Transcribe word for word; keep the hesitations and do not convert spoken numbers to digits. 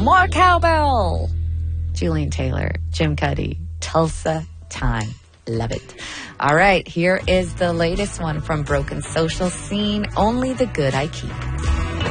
More cowbell. Julian Taylor, Jim Cuddy, Tulsa Time. Love it. All right, here is the latest one from Broken Social Scene, Only the Good I Keep.